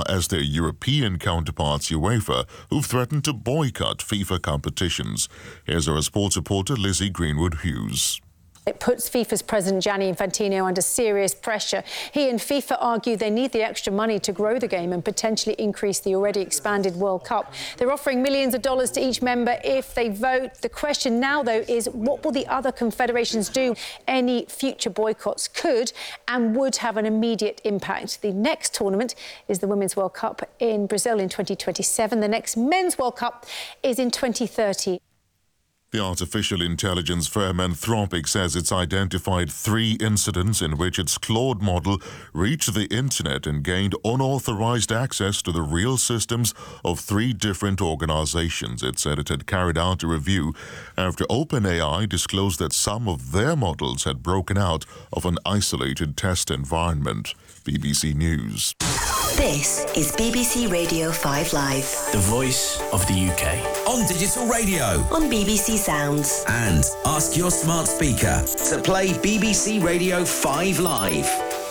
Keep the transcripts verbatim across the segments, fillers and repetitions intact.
as their European counterparts UEFA, who've threatened to boycott FIFA competitions. Here's our sports reporter Lizzie Greenwood-Hughes. It puts FIFA's president Gianni Infantino under serious pressure. He and FIFA argue they need the extra money to grow the game and potentially increase the already expanded World Cup. They're offering millions of dollars to each member if they vote. The question now, though, is what will the other confederations do? Any future boycotts could and would have an immediate impact. The next tournament is the Women's World Cup in Brazil in twenty twenty-seven. The next Men's World Cup is in twenty thirty. The artificial intelligence firm Anthropic says it's identified three incidents in which its Claude model reached the internet and gained unauthorized access to the real systems of three different organizations. It said it had carried out a review after OpenAI disclosed that some of their models had broken out of an isolated test environment. B B C News. This is B B C Radio five Live. The voice of the U K. On digital radio. On B B C Sounds. And ask your smart speaker to play B B C Radio five Live.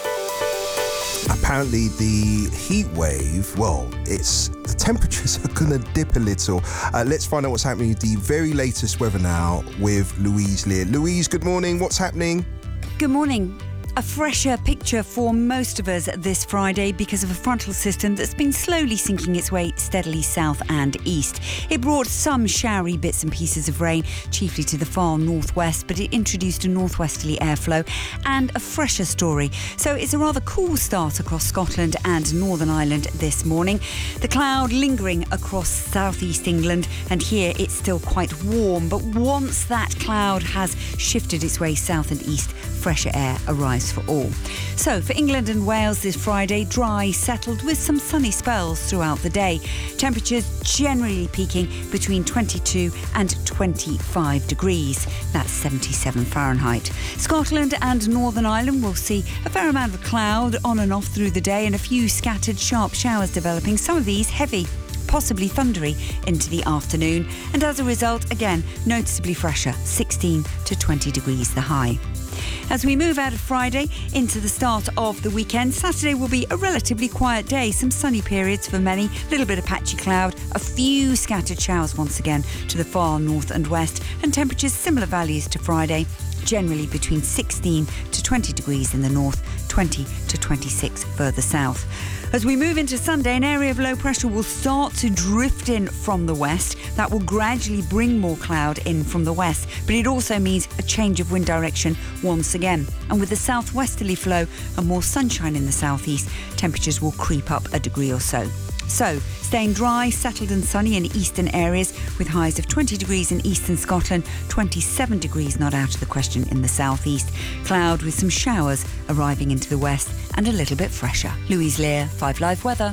Apparently the heat wave, well, it's the temperatures are going to dip a little. Uh, let's find out what's happening with the very latest weather now with Louise Lear. Louise, good morning. What's happening? Good morning. A fresher picture for most of us this Friday because of a frontal system that's been slowly sinking its way steadily south and east. It brought some showery bits and pieces of rain, chiefly to the far northwest, but it introduced a northwesterly airflow and a fresher story. So it's a rather cool start across Scotland and Northern Ireland this morning. The cloud lingering across southeast England, and here it's still quite warm. But once that cloud has shifted its way south and east, fresher air arrives for all. So for England and Wales this Friday, dry, settled with some sunny spells throughout the day. Temperatures generally peaking between twenty-two and twenty-five degrees. That's seventy-seven Fahrenheit. Scotland and Northern Ireland will see a fair amount of cloud on and off through the day and a few scattered sharp showers developing, some of these heavy, possibly thundery into the afternoon. And as a result, again, noticeably fresher, sixteen to twenty degrees the high. As we move out of Friday into the start of the weekend, Saturday will be a relatively quiet day. Some sunny periods for many, a little bit of patchy cloud, a few scattered showers once again to the far north and west, and temperatures similar values to Friday, generally between sixteen to twenty degrees in the north, twenty to twenty-six further south. As we move into Sunday, an area of low pressure will start to drift in from the west. That will gradually bring more cloud in from the west, but it also means a change of wind direction once again. And with the southwesterly flow and more sunshine in the southeast, temperatures will creep up a degree or so. So, staying dry, settled and sunny in eastern areas with highs of twenty degrees in eastern Scotland, twenty-seven degrees not out of the question in the southeast. Cloud with some showers arriving into the west and a little bit fresher. Louise Lear, five Live Weather.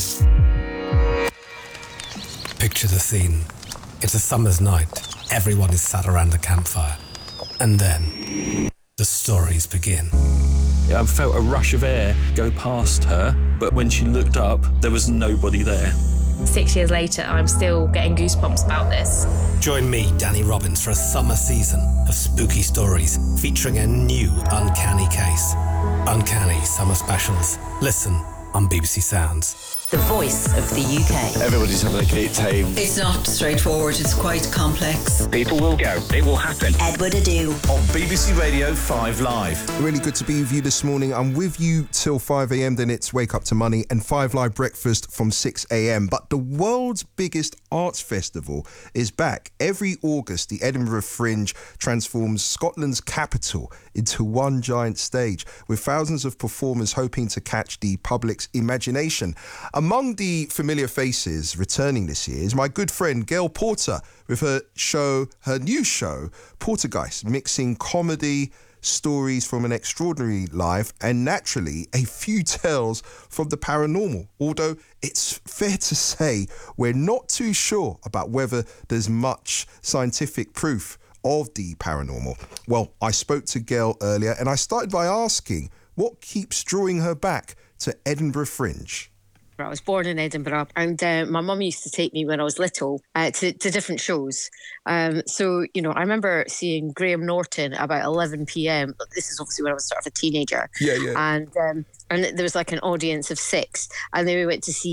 Picture the scene. It's a summer's night. Everyone is sat around a campfire. And then the stories begin. I felt a rush of air go past her, but when she looked up, there was nobody there. Six years later, I'm still getting goosebumps about this. Join me, Danny Robbins, for a summer season of spooky stories featuring a new uncanny case. Uncanny Summer Specials. Listen on B B C Sounds. The voice of the U K. Everybody's having a great time. It's not straightforward, it's quite complex. People will go, it will happen. Edward Adu. On B B C Radio five Live. Really good to be with you this morning. I'm with you till five a.m, then it's Wake Up to Money and five Live Breakfast from six a.m. But the world's biggest arts festival is back. Every August, the Edinburgh Fringe transforms Scotland's capital into one giant stage, with thousands of performers hoping to catch the public's imagination. Among the familiar faces returning this year is my good friend Gail Porter with her show, her new show, Portergeist, mixing comedy, stories from an extraordinary life, and naturally a few tales from the paranormal. Although it's fair to say we're not too sure about whether there's much scientific proof of the paranormal. Well, I spoke to Gail earlier and I started by asking what keeps drawing her back to Edinburgh Fringe. I was born in Edinburgh, and uh, my mum used to take me when I was little uh, to, to different shows. Um, so, you know, I remember seeing Graham Norton about eleven p.m. This is obviously when I was sort of a teenager. Yeah, yeah. And um, and there was like an audience of six, and then we went to see